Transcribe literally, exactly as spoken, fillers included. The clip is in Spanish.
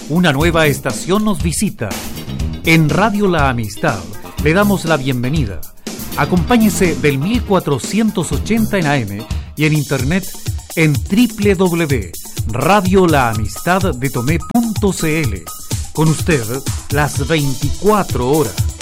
una nueva estación nos visita. En Radio La Amistad le damos la bienvenida. Acompáñese del mil cuatrocientos ochenta en A M y en internet en doble u doble u doble u punto radio la amistad de tomé punto c l. Con usted las veinticuatro horas.